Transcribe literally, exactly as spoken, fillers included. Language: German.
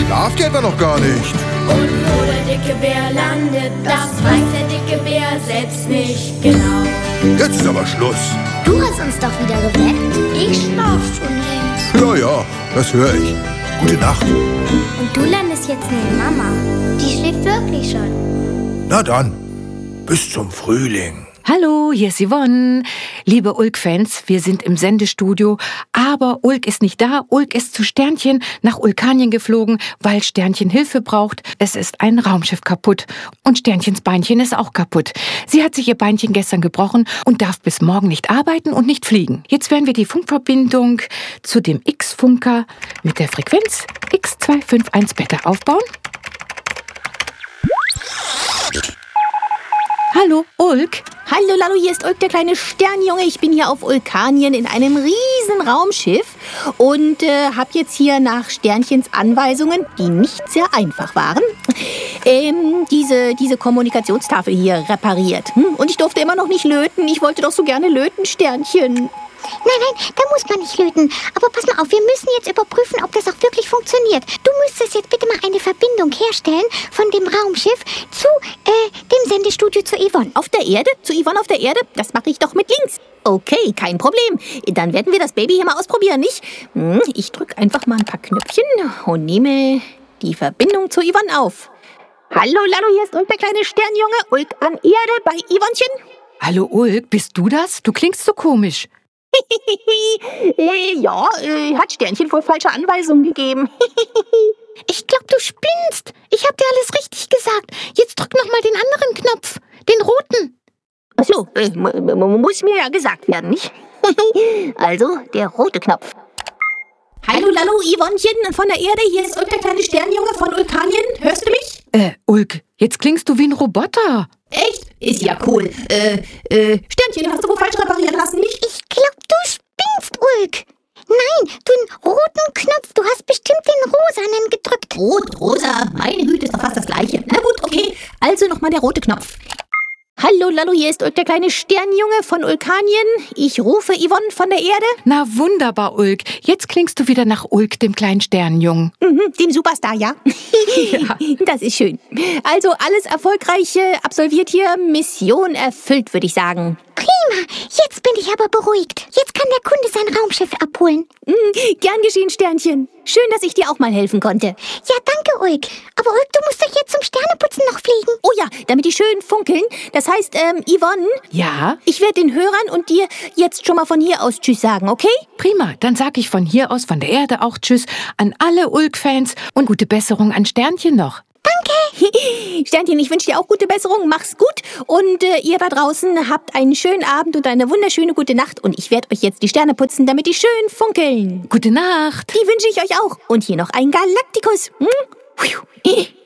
schlaft ihr etwa noch gar nicht? Und wo der dicke Bär landet, das weiß der dicke Bär selbst nicht genau. Jetzt ist aber Schluss. Du hast uns doch wieder geweckt. Ich schlaf schon längst. Ja, ja, das höre ich. Gute Nacht. Und du landest jetzt neben Mama. Die schläft wirklich schon. Na dann, bis zum Frühling. Hallo, hier ist Yvonne. Liebe Ulk-Fans, wir sind im Sendestudio, aber Ulk ist nicht da. Ulk ist zu Sternchen nach Ulkanien geflogen, weil Sternchen Hilfe braucht. Es ist ein Raumschiff kaputt und Sternchens Beinchen ist auch kaputt. Sie hat sich ihr Beinchen gestern gebrochen und darf bis morgen nicht arbeiten und nicht fliegen. Jetzt werden wir die Funkverbindung zu dem X-Funker mit der Frequenz X zwei fünf eins Beta aufbauen. Hallo, Ulk. Hallo Lalo, hier ist Ulk, der kleine Sternjunge. Ich bin hier auf Ulkanien in einem riesen Raumschiff und äh, habe jetzt hier nach Sternchens Anweisungen, die nicht sehr einfach waren, ähm, diese, diese Kommunikationstafel hier repariert. Hm? Und ich durfte immer noch nicht löten. Ich wollte doch so gerne löten, Sternchen. Nein, nein, da muss man nicht löten. Aber pass mal auf, wir müssen jetzt überprüfen, ob das auch wirklich funktioniert. Du müsstest jetzt bitte mal eine Verbindung herstellen von dem Raumschiff zu äh, dem Sendestudio zu Yvonne. Auf der Erde? Zu Yvonne auf der Erde? Das mache ich doch mit links. Okay, kein Problem. Dann werden wir das Baby hier mal ausprobieren, nicht? Hm, ich drücke einfach mal ein paar Knöpfchen und nehme die Verbindung zu Yvonne auf. Hallo, Lalo, hier ist Ulk, der kleine Sternjunge. Ulk an Erde bei Yvonnchen. Hallo, Ulk, bist du das? Du klingst so komisch. äh, ja, äh, hat Sternchen wohl falsche Anweisungen gegeben. Ich glaub, du spinnst. Ich hab dir alles richtig gesagt. Jetzt drück noch mal den anderen Knopf. Den roten. Ach so, äh, muss mir ja gesagt werden, nicht? Also, der rote Knopf. Hallo, Lalo, Yvonnchen von der Erde. Hier ist Ulk, der kleine Sternjunge von Ulkanien. Hörst du mich? Äh, Ulk, jetzt klingst du wie ein Roboter. Echt? Ist ja cool. Äh, äh, Sternchen, hast du wohl falsch reparieren lassen, nicht? Ich glaub, du spinnst, Ulk. Nein, den roten Knopf. Du hast bestimmt den rosanen gedrückt. Rot, rosa, meine Güte, ist doch fast das Gleiche. Na gut, okay. Also nochmal der rote Knopf. Hallo, Lalo, hier ist Ulk, der kleine Sternjunge von Ulkanien. Ich rufe Yvonne von der Erde. Na wunderbar, Ulk. Jetzt klingst du wieder nach Ulk, dem kleinen Sternjungen. Mhm, dem Superstar, ja? Ja. Das ist schön. Also alles erfolgreich äh, absolviert hier. Mission erfüllt, würde ich sagen. Prima, jetzt bin ich aber beruhigt. Jetzt kann der Kunde sein Raumschiff abholen. Mhm, gern geschehen, Sternchen. Schön, dass ich dir auch mal helfen konnte. Ja, danke, Ulk. Aber Ulk, du musst doch jetzt zum Sterneputzen noch fliegen. Oh ja, damit die schön funkeln. Das heißt, ähm, Yvonne? Ja? Ich werde den Hörern und dir jetzt schon mal von hier aus Tschüss sagen, okay? Prima, dann sag ich von hier aus, von der Erde auch Tschüss an alle Ulk-Fans und gute Besserung an Sternchen noch. Danke. Sternchen, ich wünsche dir auch gute Besserung. Mach's gut. Und äh, ihr da draußen habt einen schönen Abend und eine wunderschöne gute Nacht. Und ich werde euch jetzt die Sterne putzen, damit die schön funkeln. Gute Nacht. Die wünsche ich euch auch. Und hier noch ein Galaktikus. Hm?